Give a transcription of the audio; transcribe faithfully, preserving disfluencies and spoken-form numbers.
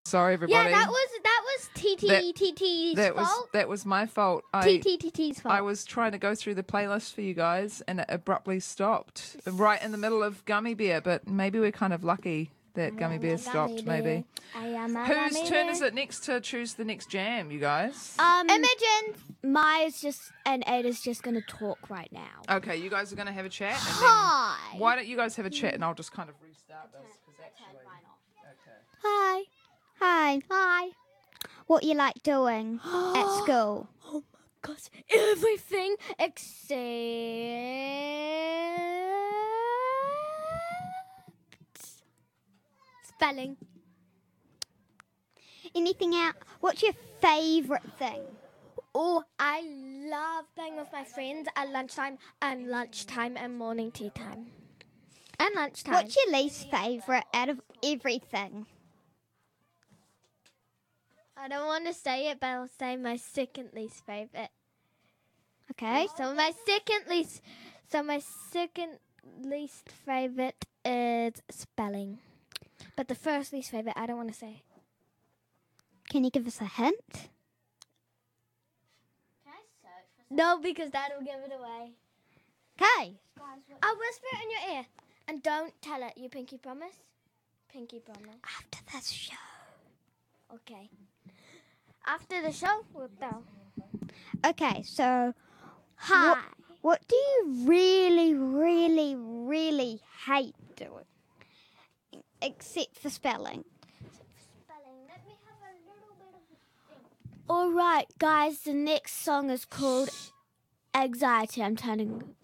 Sorry, everybody. Yeah, that was that was T T T T's that fault. was that was my fault. I T T T T's fault. I was trying to go through the playlist for you guys, and it abruptly stopped right in the middle of Gummy Bear. But maybe we're kind of lucky that Gummy Bear stopped. Maybe. I am a Whose gummy turn bear. is it next to choose the next jam, you guys? Um, Imogen. Maya's just and Ada's just going to talk right now. Okay, you guys are going to have a chat. And Hi. then why don't you guys have a chat, and I'll just kind of restart this because actually. Okay. Hi. Hi. Hi. What you like doing at school? Oh my gosh, everything except spelling. Anything out? What's your favourite thing? Oh, I love playing with my friends at lunchtime and lunchtime and morning tea time. And lunchtime. What's your least favourite out of everything? I don't want to say it, but I'll say my second least favorite. Okay. So my second least, so my second least favorite is spelling. But the first least favorite, I don't want to say. Can you give us a hint? Can I search for No, because that'll give it away. Okay. I'll whisper it in your ear. And don't tell it. You pinky promise? Pinky promise. After this show. Okay. After the show, we'll tell. Okay, so Hi. What, what do you really, really, really hate doing? Except for spelling. Spelling. Let me have a little bit of All right, guys, the next song is called Anxiety. I'm turning